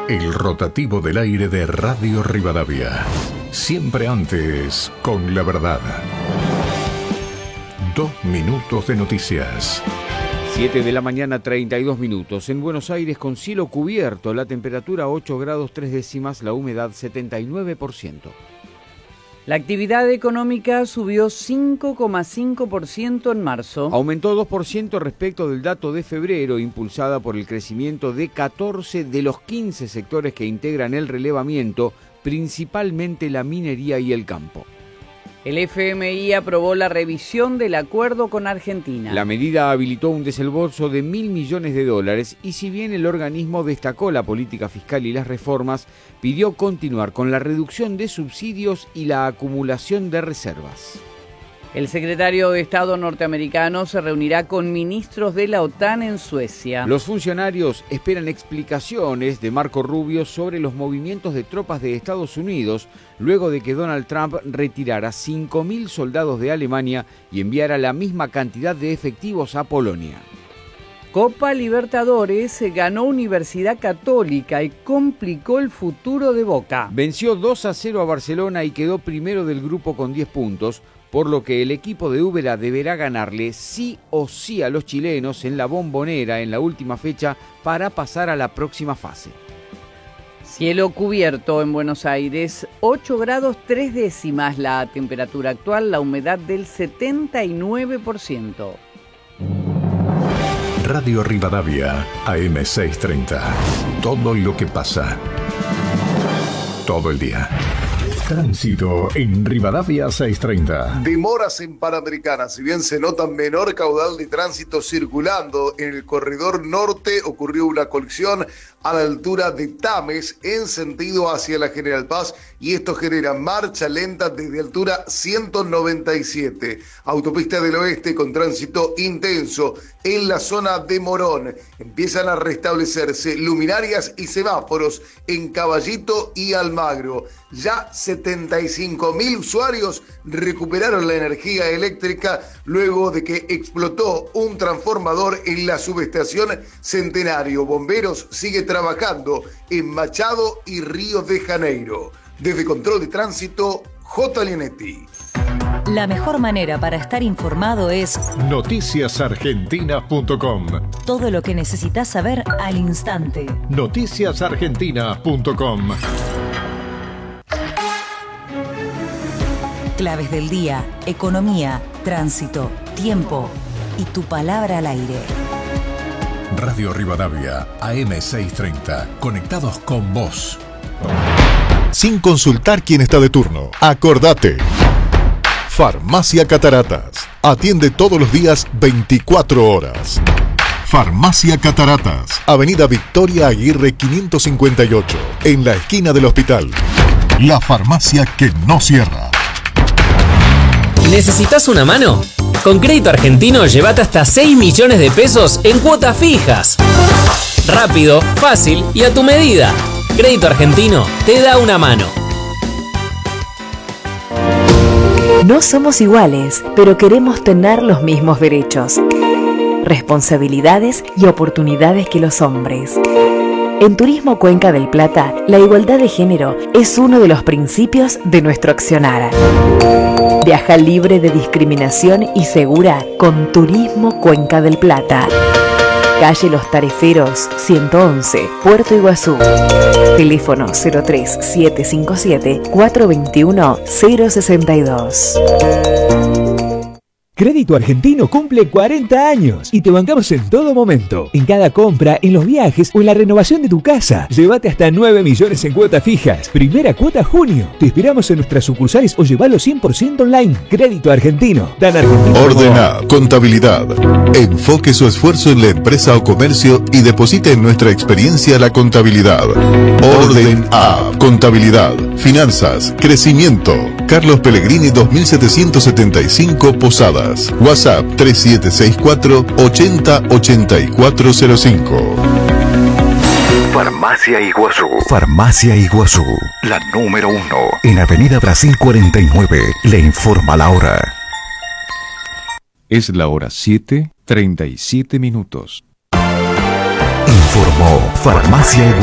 El rotativo del aire de Radio Rivadavia. Siempre antes, con la verdad. 2 minutos de noticias. 7 de la mañana, 32 minutos. En Buenos Aires, con cielo cubierto, la temperatura 8 grados 3 décimas, la humedad 79%. La actividad económica subió 5,5% en marzo. Aumentó 2% respecto del dato de febrero, impulsada por el crecimiento de 14 de los 15 sectores que integran el relevamiento, principalmente la minería y el campo. El FMI aprobó la revisión del acuerdo con Argentina. La medida habilitó un desembolso de $1.000 millones y si bien el organismo destacó la política fiscal y las reformas, pidió continuar con la reducción de subsidios y la acumulación de reservas. El secretario de Estado norteamericano se reunirá con ministros de la OTAN en Suecia. Los funcionarios esperan explicaciones de Marco Rubio sobre los movimientos de tropas de Estados Unidos luego de que Donald Trump retirara 5.000 soldados de Alemania y enviara la misma cantidad de efectivos a Polonia. Copa Libertadores ganó Universidad Católica y complicó el futuro de Boca. Venció 2-0 a Barcelona y quedó primero del grupo con 10 puntos, por lo que el equipo de Úbeda deberá ganarle sí o sí a los chilenos en la Bombonera en la última fecha para pasar a la próxima fase. Cielo cubierto en Buenos Aires, 8 grados 3 décimas la temperatura actual, la humedad del 79%. Radio Rivadavia, AM630. Todo lo que pasa. Todo el día. Tránsito en Rivadavia 630. Demoras en Panamericana. Si bien se nota menor caudal de tránsito circulando en el corredor norte, ocurrió una colisión a la altura de Tames en sentido hacia la General Paz y esto genera marcha lenta desde altura 197. Autopista del Oeste con tránsito intenso en la zona de Morón. Empiezan a restablecerse luminarias y semáforos en Caballito y Almagro. Ya 75.000 usuarios recuperaron la energía eléctrica luego de que explotó un transformador en la subestación Centenario. Bomberos sigue trabajando en Machado y Río de Janeiro. Desde Control de Tránsito, J. Lienetti. La mejor manera para estar informado es noticiasargentinas.com. Todo lo que necesitas saber al instante. noticiasargentinas.com. Claves del día, economía, tránsito, tiempo y tu palabra al aire. Radio Rivadavia, AM630. Conectados con vos. Sin consultar quién está de turno. Acordate. Farmacia Cataratas. Atiende todos los días 24 horas. Farmacia Cataratas. Avenida Victoria Aguirre 558. En la esquina del hospital. La farmacia que no cierra. ¿Necesitas una mano? Con Crédito Argentino llévate hasta 6 millones de pesos en cuotas fijas. Rápido, fácil y a tu medida. Crédito Argentino te da una mano. No somos iguales, pero queremos tener los mismos derechos, responsabilidades y oportunidades que los hombres. En Turismo Cuenca del Plata, la igualdad de género es uno de los principios de nuestro accionar. Viaja libre de discriminación y segura con Turismo Cuenca del Plata. Calle Los Tareferos, 111, Puerto Iguazú. Teléfono 03757 421 062. Crédito Argentino cumple 40 años y te bancamos en todo momento. En cada compra, en los viajes o en la renovación de tu casa. Llévate hasta 9 millones en cuotas fijas. Primera cuota junio. Te esperamos en nuestras sucursales o llevalo 100% online. Crédito Argentino. Dan Argentino. Ordena Contabilidad. Enfoque su esfuerzo en la empresa o comercio y deposite en nuestra experiencia la contabilidad. Orden A. Contabilidad. Finanzas. Crecimiento. Carlos Pellegrini 2775 Posadas. WhatsApp 3764 808405. Farmacia Iguazú. Farmacia Iguazú, La número 1. en Avenida Brasil 49. Le informa la hora. Es la hora 7:37 minutos. Informó Farmacia Iguazú.